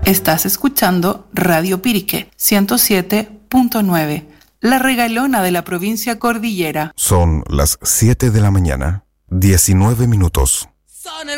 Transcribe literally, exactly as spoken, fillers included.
Estás escuchando Radio Pirique ciento siete punto nueve, la regalona de la provincia Cordillera. Son las siete de la mañana, diecinueve minutos.